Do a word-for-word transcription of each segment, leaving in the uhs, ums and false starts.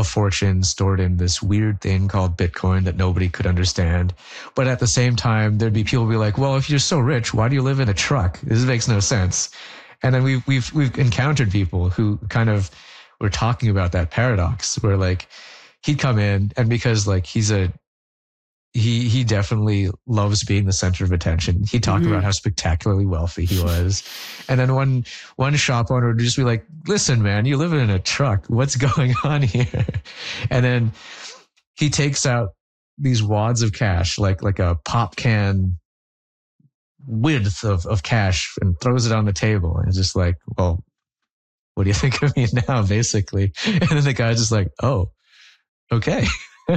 fortune stored in this weird thing called Bitcoin that nobody could understand. But at the same time, there'd be people who be like, well, if you're so rich, why do you live in a truck? This makes no sense. And then we've, we've, we've encountered people who kind of were talking about that paradox where like he'd come in and because like he's a, he, he definitely loves being the center of attention. He talked mm-hmm. about how spectacularly wealthy he was. And then one, one shop owner would just be like, listen, man, you live in a truck. What's going on here? And then he takes out these wads of cash, like, like a pop can width of, of cash and throws it on the table. And it's just like, well, what do you think of me now, basically? And then the guy's just like, oh, okay.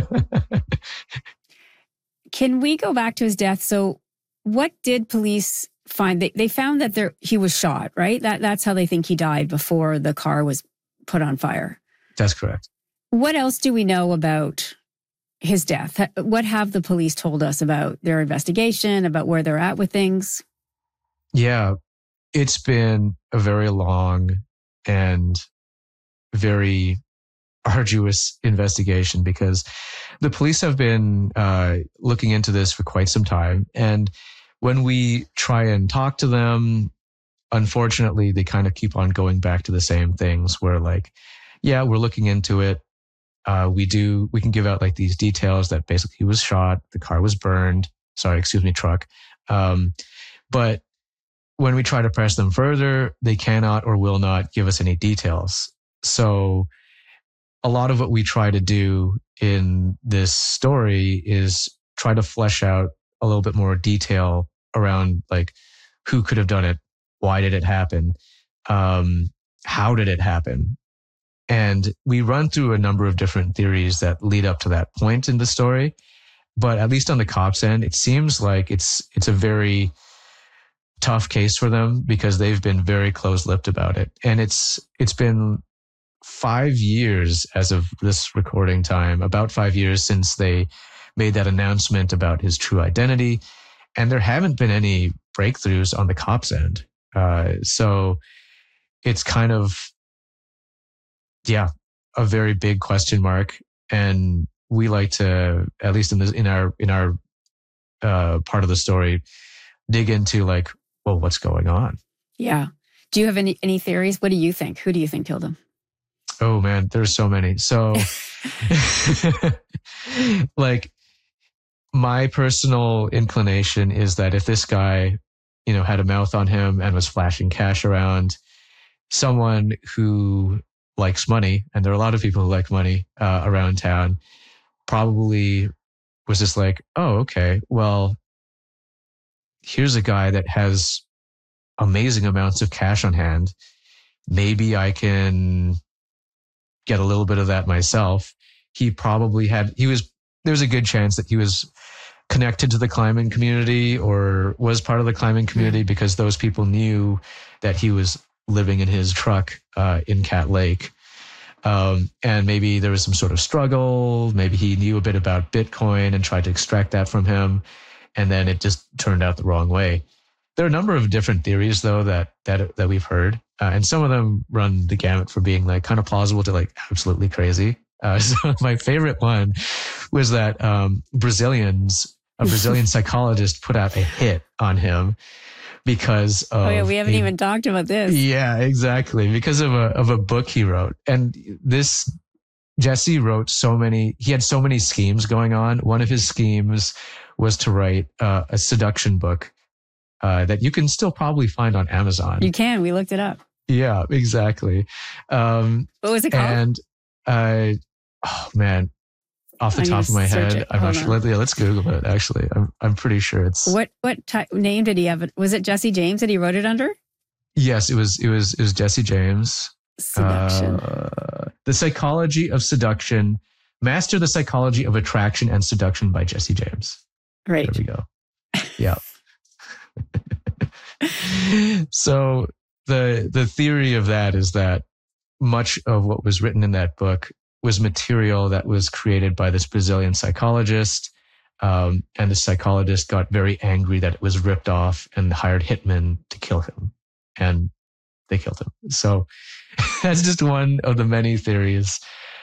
Can we go back to his death? So what did police find? They, they found that there he was shot, right? That That's how they think he died before the car was put on fire. That's correct. What else do we know about his death? What have the police told us about their investigation, about where they're at with things? Yeah, it's been a very long and very arduous investigation because the police have been uh, looking into this for quite some time. And when we try and talk to them, unfortunately, they kind of keep on going back to the same things where like, yeah, we're looking into it. Uh, we do, we can give out like these details that basically he was shot, the car was burned, sorry, excuse me, truck. Um, but when we try to press them further, they cannot or will not give us any details. So a lot of what we try to do in this story is try to flesh out a little bit more detail around like who could have done it, why did it happen, um, how did it happen? And we run through a number of different theories that lead up to that point in the story. But at least on the cops' end, it seems like it's it's a very tough case for them because they've been very close-lipped about it. And it's it's been five years as of this recording time, about five years since they made that announcement about his true identity. And there haven't been any breakthroughs on the cops' end. Uh, so it's kind of, yeah, a very big question mark. And we like to, at least in this, in our, in our, uh, part of the story, dig into like, well, what's going on? Yeah. Do you have any, any theories? What do you think? Who do you think killed him? Oh man, there's so many. So like my personal inclination is that if this guy, you know, had a mouth on him and was flashing cash around, someone who likes money, and there are a lot of people who like money uh, around town, probably was just like, oh, okay, well, here's a guy that has amazing amounts of cash on hand. Maybe I can get a little bit of that myself. He probably had, he was, there's a good chance that he was connected to the climbing community or was part of the climbing community because those people knew that he was living in his truck uh, in Cat Lake. Um, and maybe there was some sort of struggle. Maybe he knew a bit about Bitcoin and tried to extract that from him. And then it just turned out the wrong way. There are a number of different theories, though, that that that we've heard. Uh, and some of them run the gamut from being like kind of plausible to like absolutely crazy. Uh, so my favorite one was that um, Brazilians, a Brazilian psychologist put out a hit on him because of... Oh yeah, we haven't a, even talked about this. Yeah, exactly. Because of a of a book he wrote. And this, Jesse wrote so many, he had so many schemes going on. One of his schemes was to write uh, a seduction book uh, that you can still probably find on Amazon. You can, we looked it up. Yeah, exactly. Um, what was it called? And, uh, oh man, off the I'm top of my head, it. I'm Hold not sure. Let, yeah, let's Google it, actually. I'm I'm pretty sure it's... What what type, name did he have? Was it Jesse James that he wrote it under? Yes, it was It was it was Jesse James. Seduction. Uh, the Psychology of Seduction. Master the Psychology of Attraction and Seduction by Jesse James. Right. There we go. Yeah. So the the theory of that is that much of what was written in that book was material that was created by this Brazilian psychologist. Um, and the psychologist got very angry that it was ripped off and hired hitmen to kill him. And they killed him. So that's just one of the many theories